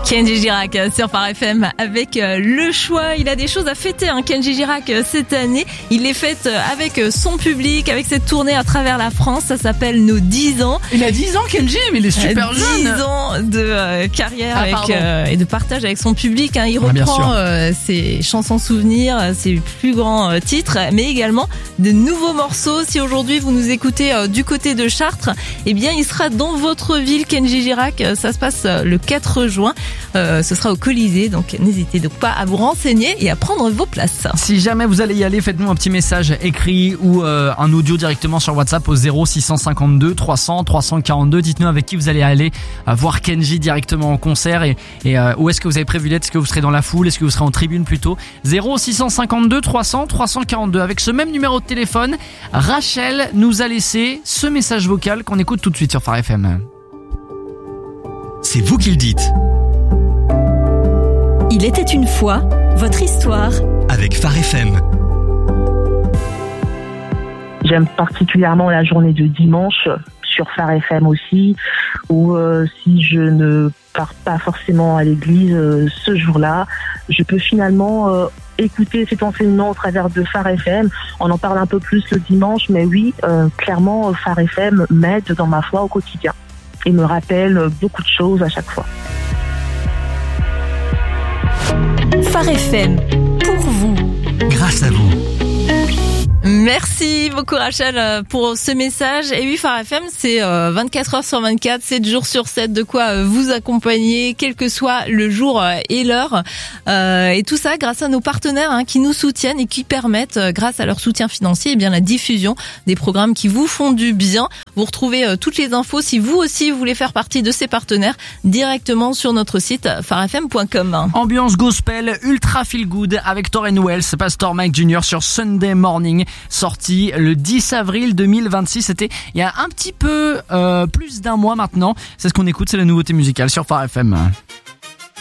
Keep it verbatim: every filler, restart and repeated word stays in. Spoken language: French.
Kenji Girac sur Phare F M avec le choix. Il a des choses à fêter, hein, Kenji Girac, cette année. Il les fête avec son public, avec cette tournée à travers la France. Ça s'appelle nos dix ans. Il a dix ans, Kenji, mais il est super jeune. dix ans de euh, carrière ah, avec, euh, et de partage avec son public. Hein. Il ah, reprend euh, ses chansons souvenirs, ses plus grands euh, titres, mais également de nouveaux morceaux. Si aujourd'hui vous nous écoutez euh, du côté de Chartres, eh bien il sera dans votre ville, Kenji Girac. Ça se passe euh, le quatre juin. Euh, ce sera au Colisée, donc n'hésitez donc pas à vous renseigner et à prendre vos places. Si jamais vous allez y aller, faites-nous un petit message écrit ou euh, un audio directement sur WhatsApp au zéro six cent cinquante-deux trois cents trois cent quarante-deux. Dites-nous avec qui vous allez aller euh, voir Kenji directement en concert et, et euh, où est-ce que vous avez prévu d'être. Est-ce que vous serez dans la foule? Est-ce que vous serez en tribune plutôt? Zéro six cent cinquante-deux trois cents trois cent quarante-deux. Avec ce même numéro de téléphone, Rachel nous a laissé ce message vocal qu'on écoute tout de suite sur Phare F M. C'est vous qui le dites. Il était une fois, votre histoire. Avec Phare F M. J'aime particulièrement la journée de dimanche, sur Phare F M aussi, où euh, si je ne pars pas forcément à l'église euh, ce jour-là, je peux finalement euh, écouter cet enseignement au travers de Phare F M. On en parle un peu plus le dimanche, mais oui, euh, clairement, Phare F M m'aide dans ma foi au quotidien et me rappelle beaucoup de choses à chaque fois. Phare F M, pour vous. Grâce à vous. Merci beaucoup Rachel pour ce message. Et oui, Phare F M, c'est vingt-quatre heures sur vingt-quatre, sept jours sur sept, de quoi vous accompagner, quel que soit le jour et l'heure. Euh, et tout ça grâce à nos partenaires hein, qui nous soutiennent et qui permettent, grâce à leur soutien financier, eh bien la diffusion des programmes qui vous font du bien. Vous retrouvez euh, toutes les infos si vous aussi voulez faire partie de ces partenaires directement sur notre site phare f m point com. Ambiance gospel ultra feel good avec Torren Wells, Pastor Mike Junior sur Sunday Morning, sorti le dix avril deux mille vingt-six. C'était il y a un petit peu euh, plus d'un mois maintenant. C'est ce qu'on écoute, c'est la nouveauté musicale sur Phare F M.